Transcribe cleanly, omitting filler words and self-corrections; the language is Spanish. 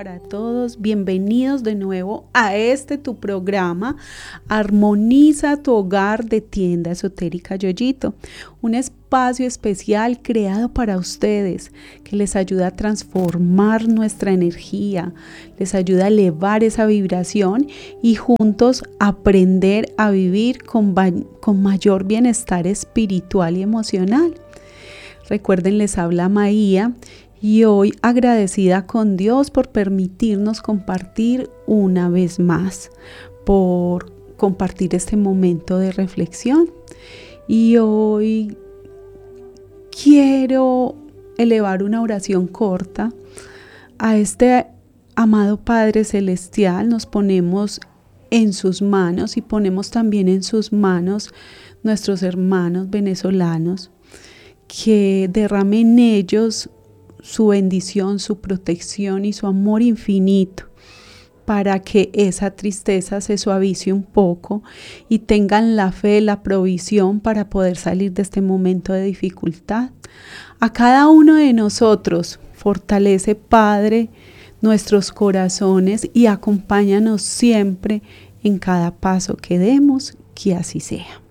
para todos. Bienvenidos de nuevo a tu programa Armoniza tu hogar de Tienda Esotérica Yoyito. Un espacio especial creado para ustedes que les ayuda a transformar nuestra energía, les ayuda a elevar esa vibración y juntos aprender a vivir con mayor bienestar espiritual y emocional. Recuerden, les habla Maía. Y hoy agradecida con Dios por permitirnos compartir una vez más, por compartir este momento de reflexión. Y hoy quiero elevar una oración corta a este amado Padre Celestial. Nos ponemos en sus manos y ponemos también en sus manos nuestros hermanos venezolanos, que derrame en ellos su bendición, su protección y su amor infinito, para que esa tristeza se suavice un poco y tengan la fe, la provisión para poder salir de este momento de dificultad. A cada uno de nosotros fortalece, Padre, nuestros corazones y acompáñanos siempre en cada paso que demos, que así sea.